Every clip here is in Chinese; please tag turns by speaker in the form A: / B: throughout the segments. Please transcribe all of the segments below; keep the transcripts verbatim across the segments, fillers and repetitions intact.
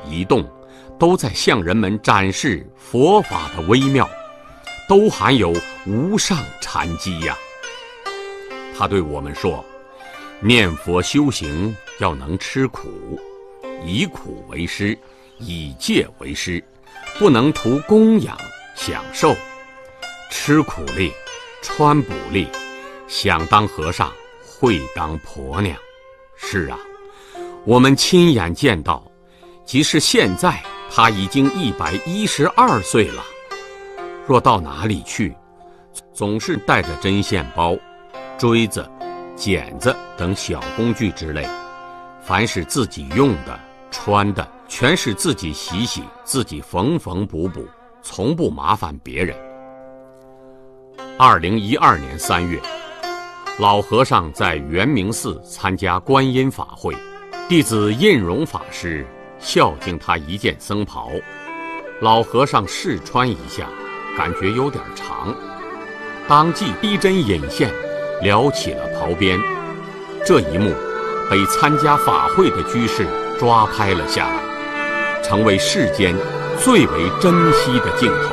A: 一动，都在向人们展示佛法的微妙，都含有无上禅机呀。他对我们说，念佛修行要能吃苦，以苦为师，以戒为师，不能图供养享受，吃苦力，穿补力，想当和尚会当婆娘。是啊，我们亲眼见到，即使现在他已经一百一十二岁了，若到哪里去，总是带着针线包、锥子、剪子等小工具之类，凡是自己用的、穿的，全是自己洗洗，自己缝缝补补，从不麻烦别人。二零一二年三月，老和尚在圆明寺参加观音法会，弟子印荣法师孝敬他一件僧袍，老和尚试穿一下，感觉有点长，当即逼针引线，撩起了袍边。这一幕被参加法会的居士抓拍了下来，成为世间最为珍惜的镜头。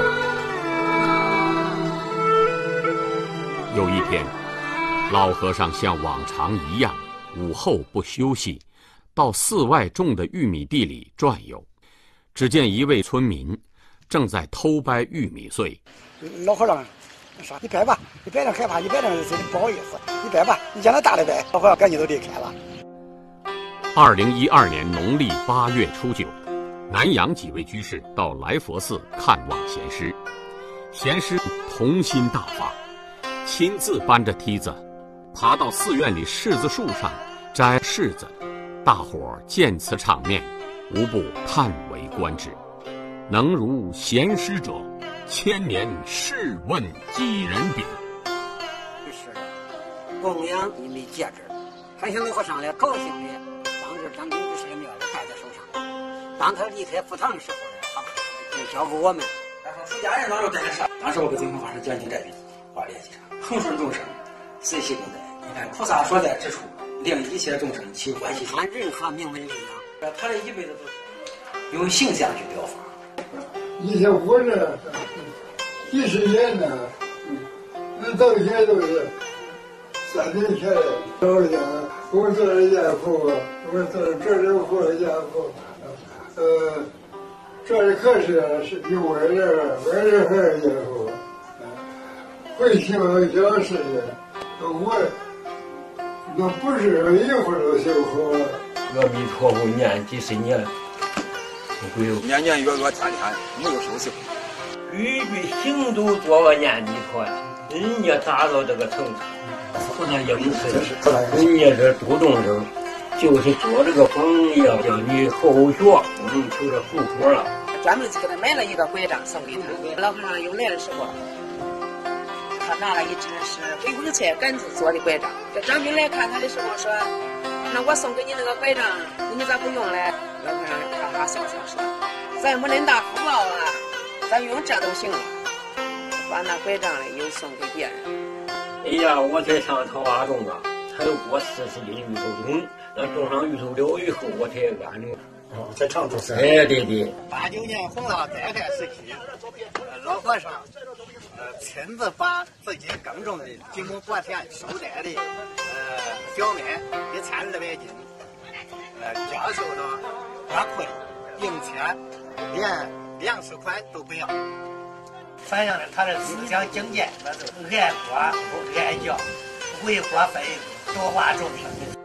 A: 有一天，老和尚像往常一样，午后不休息，到寺外种的玉米地里转悠。只见一位村民正在偷掰玉米穗。
B: 老和尚说：“你掰吧，你掰着害怕，你掰着真的不好意思，你掰吧，你将来大的掰。”老和尚赶紧都离开了。
A: 二零一二年农历八月初九，南阳几位居士到来佛寺看望贤师，贤师童心大发，亲自搬着梯子爬到寺院里柿子树上摘柿子，大伙儿见此场面，无不叹为观止。能如贤师者，千年试问几人比？
C: 是的，供养一枚戒指，还向老和尚来高兴的，当着张公居士的面戴在手上。当他离开佛堂的时候呢，他就交给我们。
D: 然后出家人当时干的事，当时我给净空法师讲经这里话联系上，恒顺众生，随喜共在。你看菩萨所在之处，令一切众生起欢喜心。
C: 按任何名为力量，
D: 他这一辈子都是用形象去表法。
E: 以前活着几十年呢，那到现在都是三年前到家，我做了家父，我做了这里活家父，呃，这里可是是有我这我这还是家父，会修小事情，我那不是一会儿都修好。
F: 阿弥陀佛念几十年。
G: 年年月月天天没有休息，
F: 句句行都做个念弥陀，人家达到这个程度，菩萨应是人家这度众生，就是做这个榜样，叫你后学，我们求着后果了。
H: 专门给他买了一个拐杖送给他。老和尚又来的时候，他拿了一只是黑红菜杆子做的拐杖。这张兵来看他的时候说：“那我送给你那个拐杖，你咋不用嘞？”老和尚哈哈笑笑说：“咱没恁大福报啊，咱用这都行了。”把那拐杖嘞又送给别人。
F: 哎呀，我才上桃花种啊，才有过四十斤芋头种，那种上芋头了以后，我才安定。
B: 哦，在常州山。
F: 哎，对对。
B: 八九年弘道改开时期，老和尚呃亲自把自己耕种的经过薄田收摘的呃小麦一千二百斤，呃交收到花困、应钱，连粮食款都不要。反映了他的思想境界，那是爱国不爱教，为国分多化众生。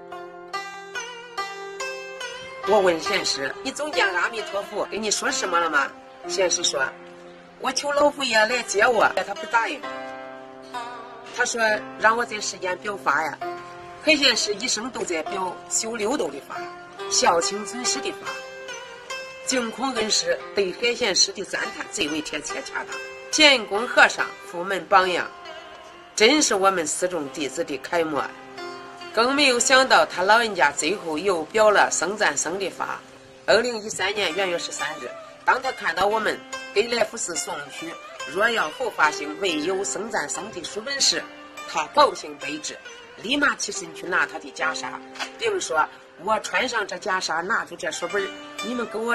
H: 我问贤师：“你总见阿弥陀佛跟你说什么了吗？”贤师说：“我求老佛爷来接我，他不答应。他说让我在世间表法呀。黑贤师一生都在表修六度的法，孝亲尊师的法。净空恩师对海贤师的赞叹最为贴切恰当。建功和尚佛门榜样，真是我们四众弟子的楷模。更没有想到他老人家最后又表了僧赞僧的法。二零一三年元月十三日，当他看到我们给来福寺送去若要后发行未有僧赞僧的书本时，他高兴悲之，立马起身去拿他的袈裟，并说：“我穿上这袈裟，拿住这书本，你们给我